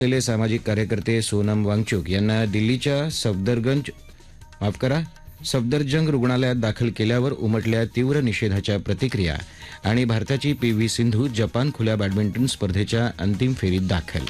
सामाजिक कार्यकर्ते सोनम वांगचुक यांना दिल्लीच्या सफदरजंग रुग्णालयात दाखल केल्यावर उमटल्या तीव्र निषेधाच्या प्रतिक्रिया आणि भारताची पी.व्ही. सिंधू जपान खुल्या बॅडमिंटन स्पर्धेच्या अंतिम फेरीत दाखल.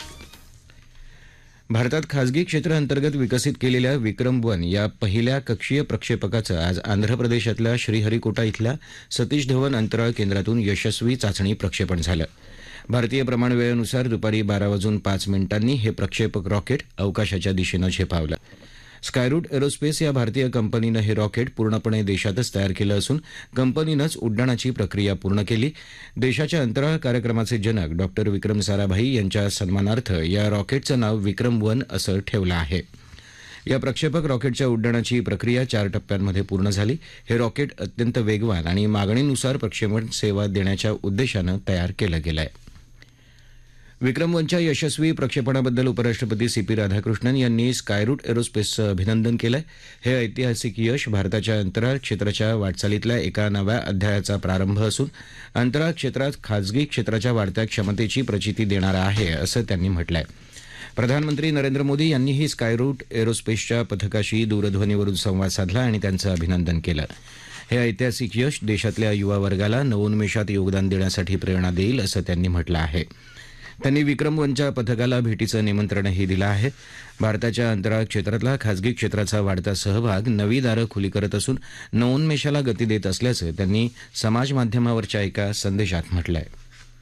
भारतात खासगी क्षेत्र अंतर्गत विकसित केलेल्या विक्रम-1 या पहिल्या कक्षीय प्रक्षेपकाचं आज आंध्र प्रदेशातल्या श्रीहरिकोटा इथल्या सतीश धवन अंतराळ केंद्रातून यशस्वी चाचणी प्रक्षेपण झालं. भारतीय प्रमाणवेळेनुसार दुपारी 12:05 हे प्रक्षेपक रॉकेट अवकाशाच्या दिशेनं झेपावलं. स्कायरूट एरोस्पेस या भारतीय कंपनीनं हे रॉकेट पूर्णपणे देशातच तयार केलं असून कंपनीनंच उड्डाणाची प्रक्रिया पूर्ण केली. देशाच्या अंतराळ कार्यक्रमाचे जनक डॉ. विक्रम साराभाई यांच्या सन्मानार्थ या रॉकेटचं नाव विक्रम-1 असं ठेवलं आहे. या प्रक्षेपक रॉकेटच्या उड्डाणाची प्रक्रिया 4 टप्प्यांमध्ये पूर्ण झाली. हे रॉकेट अत्यंत वेगवान आणि मागणीनुसार प्रक्षेपण सेवा देण्याच्या उद्देशानं तयार केलं गेलं आहे. विक्रम-1च्या यशस्वी प्रक्षेपणाबद्दल उपराष्ट्रपती सी.पी. राधाकृष्णन यांनी स्कायरूट एरोस्पेसचं अभिनंदन केलं आहे. हे ऐतिहासिक यश भारताच्या अंतराळ क्षेत्राच्या वाटचालीतल्या एका नव्या अध्यायाचा प्रारंभ असून अंतराळ क्षेत्रात खासगी क्षेत्राच्या वाढत्या क्षमतेची प्रचिती देणारं आहे असं त्यांनी म्हटलं आहे. प्रधानमंत्री नरेंद्र मोदी यांनीही स्कायरूट एरोस्पेसच्या पथकाशी दूरध्वनीवरून संवाद साधला आणि त्यांचं अभिनंदन केलं. हे ऐतिहासिक यश देशातल्या युवा वर्गाला नवोन्मेषात योगदान देण्यासाठी प्रेरणा देईल असं त्यांनी म्हटलं आहे. त्यांनी विक्रम-1च्या पथकाला भेटीचं निमंत्रणही दिलं आहे. भारताच्या अंतराळ क्षेत्रातला खासगी क्षेत्राचा वाढता सहभाग नवी दारं खुली करत असून नवोन्मेषाला गती देत असल्याचं त्यांनी समाजमाध्यमावरच्या एका संदेशात म्हटलं आहे.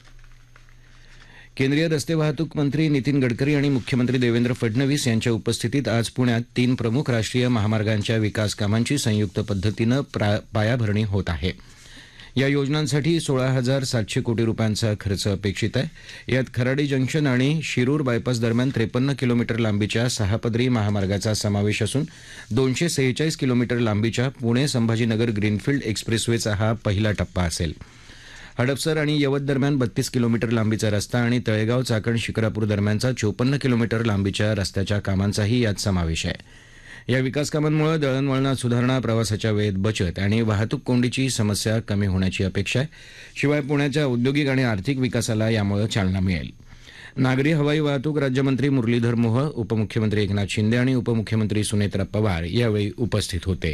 केंद्रीय रस्ते वाहतूक मंत्री नितीन गडकरी आणि मुख्यमंत्री देवेंद्र फडणवीस यांच्या उपस्थितीत आज पुण्यात 3 प्रमुख राष्ट्रीय महामार्गांच्या विकास कामांची संयुक्त पद्धतीनं पायाभरणी होत आहे. या योजनांसाठी 16,700 कोटी रुपयांचा खर्च अपेक्षित आहे. यात खराडी जंक्शन आणि शिरूर बायपास दरम्यान 53 किलोमीटर लांबीच्या 6 पदरी महामार्गाचा समावेश असून 246 किलोमीटर लांबीच्या पुणे संभाजीनगर ग्रीनफील्ड एक्सप्रेसवेचा हा पहिला टप्पा असेल. हडपसर आणि यवत दरम्यान 32 किलोमीटर लांबीचा रस्ता आणि तळेगाव चाकण शिक्रापूर दरम्यानचा 54 किलोमीटर लांबीच्या रस्त्याच्या कामांचाही यात समावेश आहे. या विकासकामांमुळे दळणवळणात सुधारणा, प्रवासाच्या वेळेत बचत आणि वाहतूक कोंडीची समस्या कमी होण्याची अपेक्षा आहे. शिवाय पुण्याच्या औद्योगिक आणि आर्थिक विकासाला यामुळे चालना मिळेल. नागरी हवाई वाहतूक राज्यमंत्री मुरलीधर मोहोळ, उपमुख्यमंत्री एकनाथ शिंदे आणि उपमुख्यमंत्री सुनेत्रा पवार यावेळी उपस्थित होते.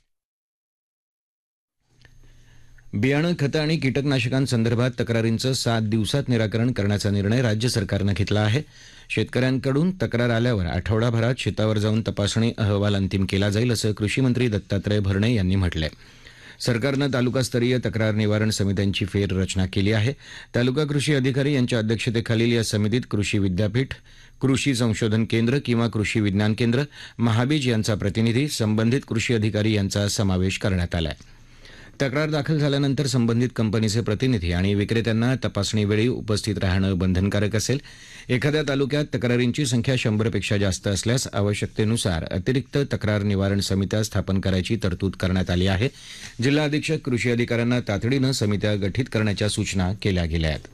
बियाणं, खतं आणि कीटकनाशकांसंदर्भात तक्रारींचं 7 दिवसात निराकरण करण्याचा निर्णय राज्य सरकारनं घेतला आहे. शेतकऱ्यांकडून तक्रार आल्यावर आठवडाभरात शेतावर जाऊन तपासणी अहवाल अंतिम केला जाईल असं कृषीमंत्री दत्तात्रय भरणे यांनी म्हटलं आहे. सरकारनं तालुकास्तरीय तक्रार निवारण समित्यांची फेररचना केली आहे. तालुका कृषी अधिकारी यांच्या अध्यक्षतेखालील या समितीत कृषी विद्यापीठ, कृषी संशोधन केंद्र किंवा कृषी विज्ञान केंद्र, महाबीज यांचा प्रतिनिधी, संबंधित कृषी अधिकारी यांचा समावेश करण्यात आला आहे. तक्रार दाखल झाल्यानंतर संबंधित कंपनीचे प्रतिनिधी आणि विक्रेत्यांना तपासणीवेळी उपस्थित राहणं बंधनकारक असेल. एखाद्या तालुक्यात तक्रारींची संख्या 100पेक्षा जास्त असल्यास आवश्यकतेनुसार अतिरिक्त तक्रार निवारण समित्या स्थापन करायची तरतूद करण्यात आली आहे. जिल्हा अधीक्षक कृषी अधिकाऱ्यांना तातडीनं समित्या गठीत करण्याच्या सूचना केल्या गेल्या आहेत.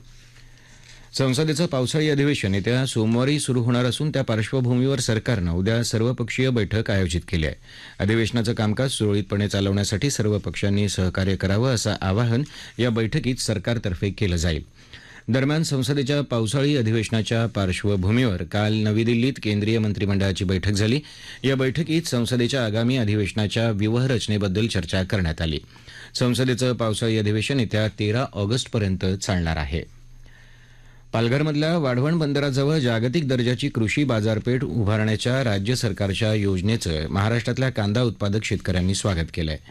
संसदेचं पावसाळी अधिवेशन येत्या सोमवारी सुरू होणार असून त्या पार्श्वभूमीवर सरकारनं उद्या सर्वपक्षीय बैठक आयोजित केली आहे. अधिवेशनाचं कामकाज सुरळीतपणे चालवण्यासाठी सर्व पक्षांनी सहकार्य करावं असं आवाहन या बैठकीत सरकारतर्फे केलं जाईल. दरम्यान संसदेच्या पावसाळी अधिवेशनाच्या पार्श्वभूमीवर काल नवी दिल्लीत केंद्रीय मंत्रिमंडळाची बैठक झाली. या बैठकीत संसदेच्या आगामी अधिवेशनाच्या व्यूहरचनेबद्दल चर्चा करण्यात आली. संसदेचं पावसाळी अधिवेशन येत्या 13 ऑगस्टपर्यंत चालणार आहे. पालघरमधल्या वाढवण बंदराजवळ जागतिक दर्जाची कृषी बाजारपेठ उभारण्याच्या राज्य सरकारच्या योजनेचं महाराष्ट्रातल्या कांदा उत्पादक शेतकऱ्यांनी स्वागत केलं आहे.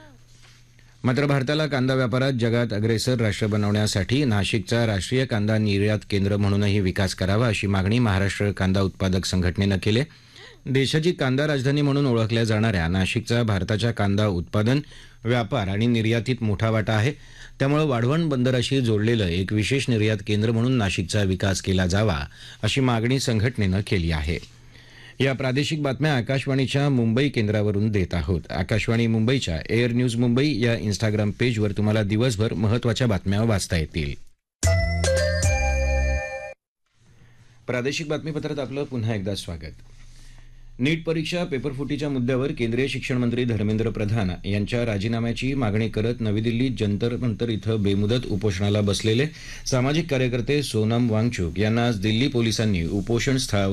मात्र भारताला कांदा व्यापारात जगात अग्रेसर राष्ट्र बनवण्यासाठी नाशिकचा राष्ट्रीय कांदा निर्यात केंद्र म्हणूनही विकास करावा अशी मागणी महाराष्ट्र कांदा उत्पादक संघटनेनं केली आहे. देशाची कांदा राजधानी म्हणून ओळखल्या जाणाऱ्या नाशिकचा भारताच्या कांदा उत्पादन, व्यापार आणि निर्यातीत मोठा वाटा आहे. त्यामुळे वाढवण बंदराशी जोडलेलं एक विशेष निर्यात केंद्र म्हणून नाशिकचा विकास केला जावा अशी मागणी संघटनेनं केली आहे. या प्रादेशिक बातम्या आकाशवाणीच्या मुंबई केंद्रावरून देत आहोत. आकाशवाणी मुंबईच्या एअर न्यूज मुंबई या इन्स्टाग्राम पेजवर तुम्हाला दिवसभर महत्त्वाच्या बातम्या वाचता येतील. प्रादेशिक बातमीपत्रात आपलं पुन्हा एकदा स्वागत. नीट परीक्षा पेपरफुटीच्या मुद्द्यावर केंद्रीय शिक्षण मंत्री धर्मेंद्र प्रधान यांच्या राजीनाम्याची मागणी करत नवी दिल्लीत जंतर मंतर इथं बेमुदत उपोषणाला बसलेले सामाजिक कार्यकर्ते सोनम वांगचुक यांना आज दिल्ली पोलिसांनी उपोषण स्थळावर